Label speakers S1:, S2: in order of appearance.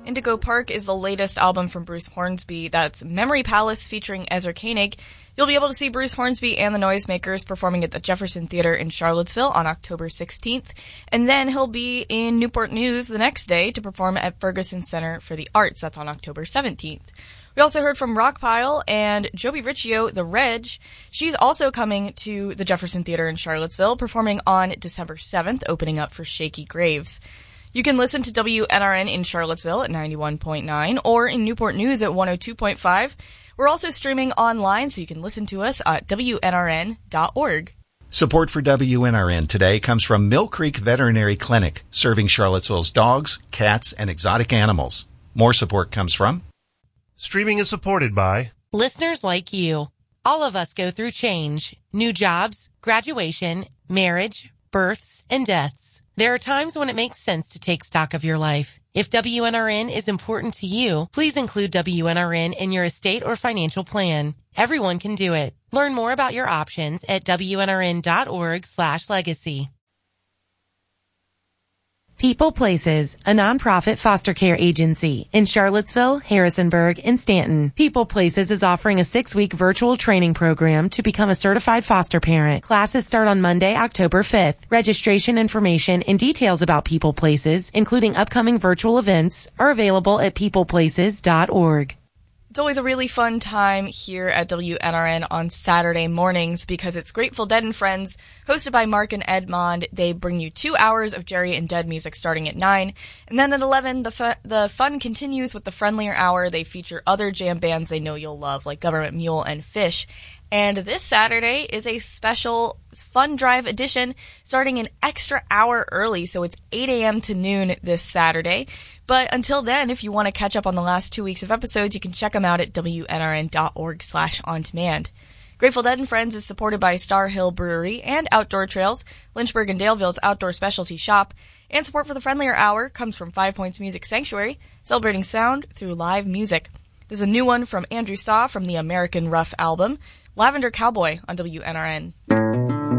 S1: Indigo Park is the latest album from Bruce Hornsby. That's Memory Palace featuring Ezra Koenig. You'll be able to see Bruce Hornsby and the Noisemakers performing at the Jefferson Theater in Charlottesville on October 16th. And then he'll be in Newport News the next day to perform at Ferguson Center for the Arts. That's on October 17th. We also heard from Rockpile and Joby Riccio, The Reg. She's also coming to the Jefferson Theater in Charlottesville, performing on December 7th, opening up for Shaky Graves. You can listen to WNRN in Charlottesville at 91.9 or in Newport News at 102.5. We're also streaming online, so you can listen to us at WNRN.org.
S2: Support for WNRN today comes from Mill Creek Veterinary Clinic, serving Charlottesville's dogs, cats, and exotic animals. More support comes from...
S3: Streaming is supported by...
S4: listeners like you. All of us go through change, new jobs, graduation, marriage, births, and deaths. There are times when it makes sense to take stock of your life. If WNRN is important to you, please include WNRN in your estate or financial plan. Everyone can do it. Learn more about your options at WNRN.org/legacy. People Places, a nonprofit foster care agency in Charlottesville, Harrisonburg, and Stanton. People Places is offering a 6-week virtual training program to become a certified foster parent. Classes start on Monday, October 5th. Registration information and details about People Places, including upcoming virtual events, are available at peopleplaces.org.
S1: It's always a really fun time here at WNRN on Saturday mornings because it's Grateful Dead and Friends, hosted by Mark and Edmond. They bring you 2 hours of Jerry and Dead music starting at 9. And then at 11, the fun continues with the Friendlier Hour. They feature other jam bands they know you'll love, like Government Mule and Fish. And this Saturday is a special Fun Drive edition starting an extra hour early, so it's 8 a.m. to noon this Saturday. But until then, if you want to catch up on the last 2 weeks of episodes, you can check them out at WNRN.org/on-demand. Grateful Dead and Friends is supported by Star Hill Brewery and Outdoor Trails, Lynchburg and Daleville's outdoor specialty shop, and support for the Friendlier Hour comes from 5 Points Music Sanctuary, celebrating sound through live music. There's a new one from Andrew Saw from the American Rough album, Lavender Cowboy on WNRN.